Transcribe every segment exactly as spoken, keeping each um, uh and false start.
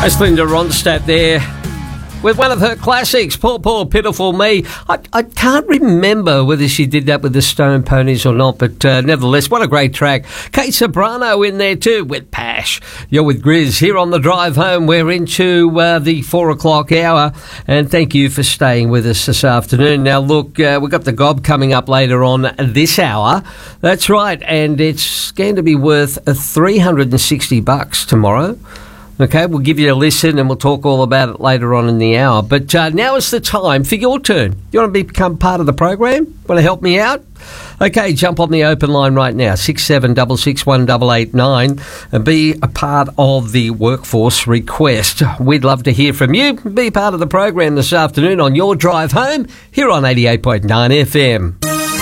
That's Linda Ronstadt there with one of her classics, Poor, Poor, Pitiful Me. I, I can't remember whether she did that with the Stone Ponies or not, but uh, nevertheless, what a great track. Kate Sobrano in there too with Pash. You're with Grizz here on the drive home. We're into uh, the four o'clock hour, and thank you for staying with us this afternoon. Now, look, uh, we've got the Gob coming up later on this hour. That's right, and it's going to be worth three hundred sixty bucks tomorrow. Okay, we'll give you a listen and we'll talk all about it later on in the hour. But uh, now is the time for your turn. You want to become part of the program? Want to help me out? Okay, jump on the open line right now, six seven six six one eight eight nine, and be a part of the workforce request. We'd love to hear from you. Be part of the program this afternoon on your drive home here on eighty-eight point nine F M.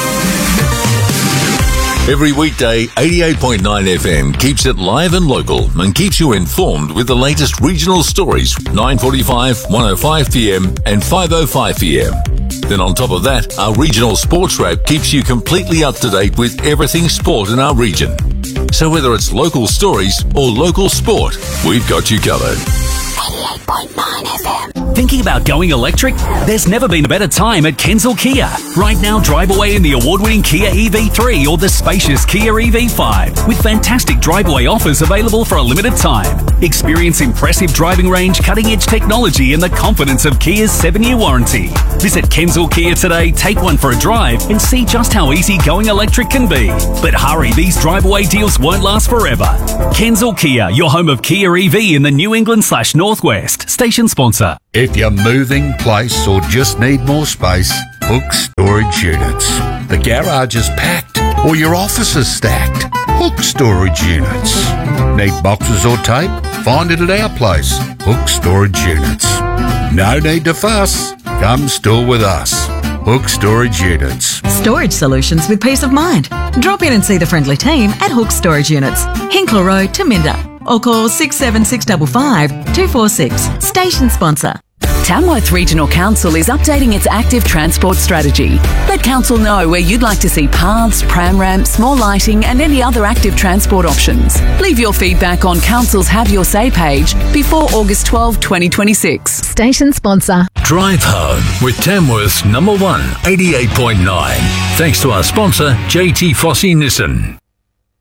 Every weekday, eighty-eight point nine F M keeps it live and local and keeps you informed with the latest regional stories, nine forty-five, one oh five p m and five oh five p m. Then on top of that, our regional sports wrap keeps you completely up to date with everything sport in our region. So whether it's local stories or local sport, we've got you covered. eighty-eight point nine F M. Thinking about going electric? There's never been a better time at Kensal Kia. Right now, drive away in the award-winning Kia E V three or the spacious Kia E V five with fantastic drive-away offers available for a limited time. Experience impressive driving range, cutting-edge technology and the confidence of Kia's seven-year warranty. Visit Kensal Kia today, take one for a drive and see just how easy going electric can be. But hurry, these drive-away deals won't last forever. Kensal Kia, your home of Kia E V in the New England slash Northwest. Station sponsor. If you're moving, place or just need more space, Hook Storage Units. The garage is packed or your office is stacked. Hook Storage Units. Need boxes or tape? Find it at our place, Hook Storage Units. No need to fuss. Come store with us. Hook Storage Units. Storage solutions with peace of mind. Drop in and see the friendly team at Hook Storage Units, Hinkler Road, Taminda. Or call six seven six five five two four six. Station sponsor. Tamworth Regional Council is updating its active transport strategy. Let Council know where you'd like to see paths, pram ramps, more lighting and any other active transport options. Leave your feedback on Council's Have Your Say page before August twelfth, twenty twenty-six. Station sponsor. Drive home with Tamworth's number one, eighty-eight point nine. Thanks to our sponsor, J T Fossey Nissan.